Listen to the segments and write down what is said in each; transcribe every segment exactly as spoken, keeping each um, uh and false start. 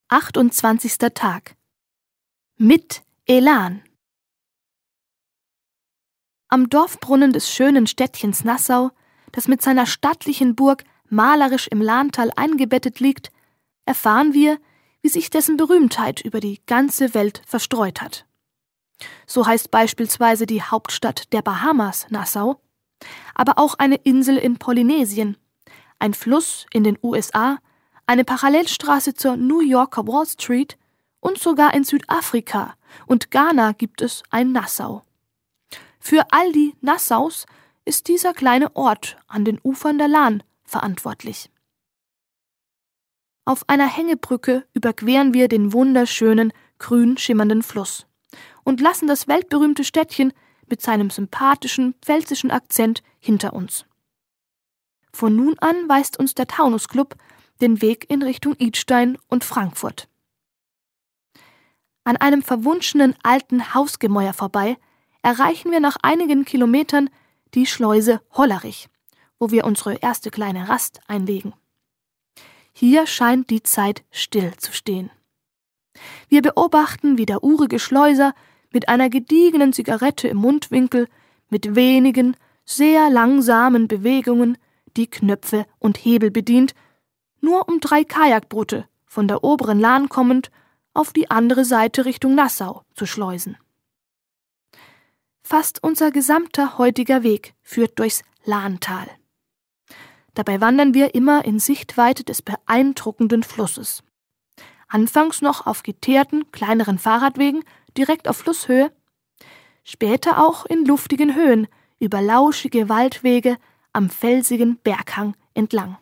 achtundzwanzigster Tag. Mit Elan. Am Dorfbrunnen des schönen Städtchens Nassau, das mit seiner stattlichen Burg malerisch im Lahntal eingebettet liegt, erfahren wir, wie sich dessen Berühmtheit über die ganze Welt verstreut hat. So heißt beispielsweise die Hauptstadt der Bahamas Nassau, aber auch eine Insel in Polynesien, ein Fluss in den U S A, eine Parallelstraße zur New Yorker Wall Street und sogar in Südafrika und Ghana gibt es ein Nassau. Für all die Nassaus ist dieser kleine Ort an den Ufern der Lahn verantwortlich. Auf einer Hängebrücke überqueren wir den wunderschönen, grün schimmernden Fluss und lassen das weltberühmte Städtchen mit seinem sympathischen, pfälzischen Akzent hinter uns. Von nun an weist uns der Taunus Club den Weg in Richtung Idstein und Frankfurt. An einem verwunschenen alten Hausgemäuer vorbei erreichen wir nach einigen Kilometern die Schleuse Hollerich, wo wir unsere erste kleine Rast einlegen. Hier scheint die Zeit still zu stehen. Wir beobachten, wie der urige Schleuser mit einer gediegenen Zigarette im Mundwinkel mit wenigen, sehr langsamen Bewegungen die Knöpfe und Hebel bedient, nur um drei Kajakboote von der oberen Lahn kommend auf die andere Seite Richtung Nassau zu schleusen. Fast unser gesamter heutiger Weg führt durchs Lahntal. Dabei wandern wir immer in Sichtweite des beeindruckenden Flusses. Anfangs noch auf geteerten, kleineren Fahrradwegen direkt auf Flusshöhe, später auch in luftigen Höhen über lauschige Waldwege am felsigen Berghang entlang.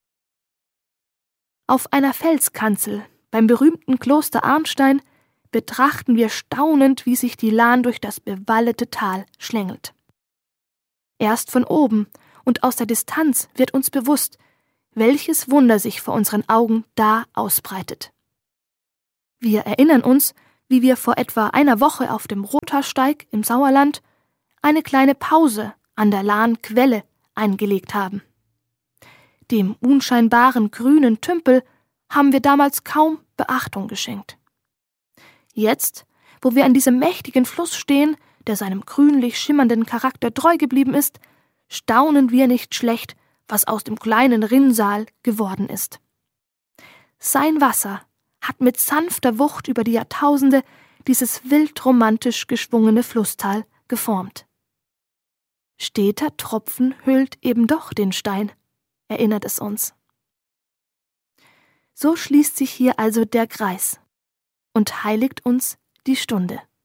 Auf einer Felskanzel beim berühmten Kloster Arnstein betrachten wir staunend, wie sich die Lahn durch das bewaldete Tal schlängelt. Erst von oben und aus der Distanz wird uns bewusst, welches Wunder sich vor unseren Augen da ausbreitet. Wir erinnern uns, wie wir vor etwa einer Woche auf dem Rothaarsteig im Sauerland eine kleine Pause an der Lahnquelle eingelegt haben. Dem unscheinbaren grünen Tümpel haben wir damals kaum Beachtung geschenkt. Jetzt, wo wir an diesem mächtigen Fluss stehen, der seinem grünlich schimmernden Charakter treu geblieben ist, staunen wir nicht schlecht, was aus dem kleinen Rinnsal geworden ist. Sein Wasser hat mit sanfter Wucht über die Jahrtausende dieses wildromantisch geschwungene Flusstal geformt. Steter Tropfen höhlt eben doch den Stein, erinnert es uns. So schließt sich hier also der Kreis und heiligt uns die Stunde.